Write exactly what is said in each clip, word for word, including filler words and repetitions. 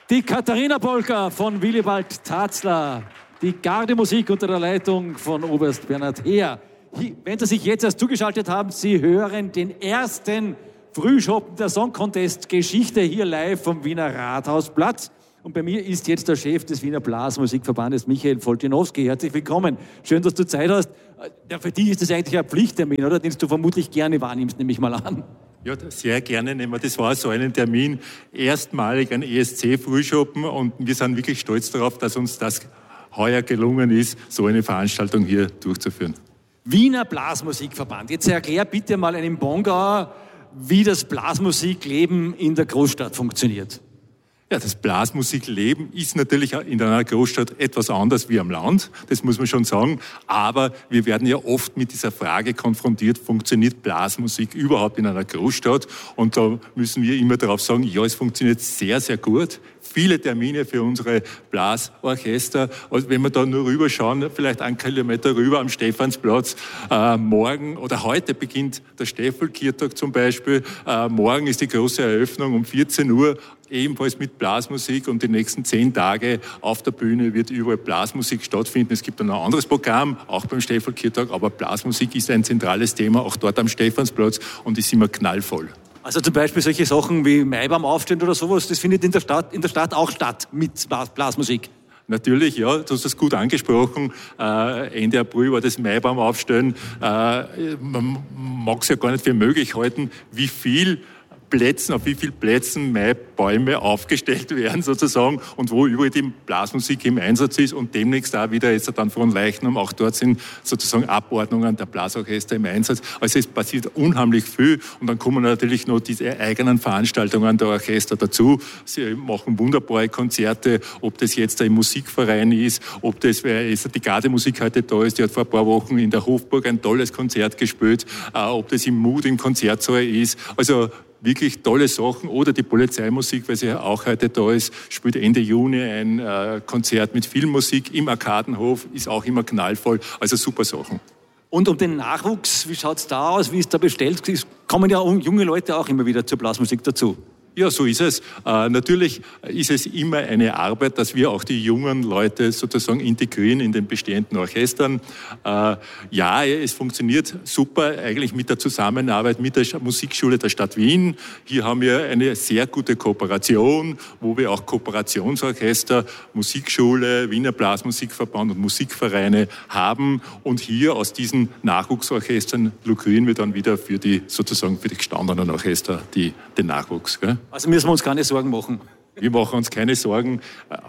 Die Katharina Polka von Willibald Tatzler. Die Gardemusik unter der Leitung von Oberst Bernhard Heer. Wenn Sie sich jetzt erst zugeschaltet haben, Sie hören den ersten Frühschoppen der Song Contest Geschichte hier live vom Wiener Rathausplatz. Und bei mir ist jetzt der Chef des Wiener Blasmusikverbandes, Michael Foltinowski. Herzlich willkommen. Schön, dass du Zeit hast. Ja, für dich ist das eigentlich ein Pflichttermin, oder? Den du vermutlich gerne wahrnimmst, nehme ich mal an. Ja, sehr gerne nehmen wir. Das war so ein Termin, erstmalig ein E S C-Frühschoppen, und wir sind wirklich stolz darauf, dass uns das heuer gelungen ist, so eine Veranstaltung hier durchzuführen. Wiener Blasmusikverband. Jetzt erklär bitte mal einem Bongauer, wie das Blasmusikleben in der Großstadt funktioniert. Ja, das Blasmusikleben ist natürlich in einer Großstadt etwas anders wie am Land, das muss man schon sagen. Aber wir werden ja oft mit dieser Frage konfrontiert, funktioniert Blasmusik überhaupt in einer Großstadt? Und da müssen wir immer darauf sagen, ja, es funktioniert sehr, sehr gut. Viele Termine für unsere Blasorchester. Also wenn wir da nur rüberschauen, vielleicht einen Kilometer rüber am Stephansplatz, äh, morgen oder heute beginnt der Steffelkirtag zum Beispiel. Äh, morgen ist die große Eröffnung um vierzehn Uhr. Ebenfalls mit Blasmusik, und die nächsten zehn Tage auf der Bühne wird überall Blasmusik stattfinden. Es gibt dann ein anderes Programm, auch beim Steffelkirtag, aber Blasmusik ist ein zentrales Thema, auch dort am Stephansplatz, und ist immer knallvoll. Also zum Beispiel solche Sachen wie Maibaum aufstehen oder sowas, das findet in der Stadt, in der Stadt auch statt mit Blasmusik. Natürlich, ja, du hast das gut angesprochen. Äh, Ende April war das Maibaum aufstellen. Äh, man mag es ja gar nicht für möglich halten, wie viel Plätzen, auf wie vielen Plätzen Maibäume aufgestellt werden sozusagen, und wo überall die Blasmusik im Einsatz ist, und demnächst auch wieder jetzt dann von Leichnam, auch dort sind sozusagen Abordnungen der Blasorchester im Einsatz. Also es passiert unheimlich viel, und dann kommen natürlich noch diese eigenen Veranstaltungen der Orchester dazu. Sie machen wunderbare Konzerte, ob das jetzt ein Musikverein ist, ob das jetzt die Gardemusik heute da ist, die hat vor ein paar Wochen in der Hofburg ein tolles Konzert gespielt, ob das im Mut im Konzertsaal ist. Also wirklich tolle Sachen. Oder die Polizeimusik, weil sie ja auch heute da ist, spielt Ende Juni ein äh, Konzert mit Filmmusik im Arkadenhof, ist auch immer knallvoll. Also super Sachen. Und um den Nachwuchs, wie schaut's da aus? Wie ist da bestellt? Es kommen ja junge Leute auch immer wieder zur Blasmusik dazu. Ja, so ist es. Äh, natürlich ist es immer eine Arbeit, dass wir auch die jungen Leute sozusagen integrieren in den bestehenden Orchestern. Äh, ja, es funktioniert super eigentlich mit der Zusammenarbeit mit der Musikschule der Stadt Wien. Hier haben wir eine sehr gute Kooperation, wo wir auch Kooperationsorchester, Musikschule, Wiener Blasmusikverband und Musikvereine haben. Und hier aus diesen Nachwuchsorchestern lukrieren wir dann wieder für die sozusagen für die gestandenen Orchester die, den Nachwuchs. Gell? Also müssen wir uns keine Sorgen machen. Wir machen uns keine Sorgen.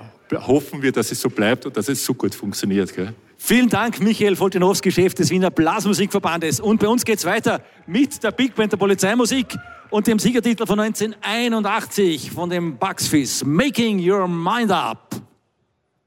Hoffen wir, dass es so bleibt und dass es so gut funktioniert. Gell? Vielen Dank, Michael Foltinowski, Chef des Wiener Blasmusikverbandes. Und bei uns geht's weiter mit der Big Band der Polizeimusik und dem Siegertitel von neunzehnhunderteinundachtzig von dem Bucks Fizz, Making Your Mind Up.